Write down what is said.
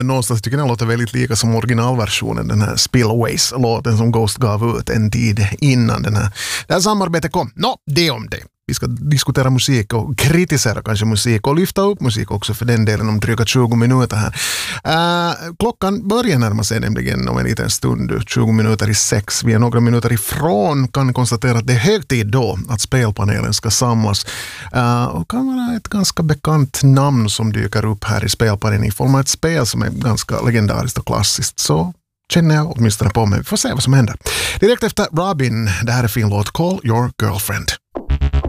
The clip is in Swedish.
någonstans tycker jag låter väldigt lika som originalversionen, den här Spillways-låten som Ghost gav ut en tid innan det här samarbetet kom. Det om det. Vi ska diskutera musik och kritisera kanske musik och lyfta upp musik också för den delen om dryga 20 minuter här. Klockan börjar närma sig nämligen om en liten stund, 20 minuter i 6. Vi är några minuter ifrån, kan konstatera att det är hög tid då att spelpanelen ska samlas. Och kan vara ett ganska bekant namn som dyker upp här i spelpanelen i form av ett spel som är ganska legendariskt och klassiskt. Så känner jag åtminstone på mig. Vi får se vad som händer. Direkt efter Robin, det här är fin låt Call Your Girlfriend.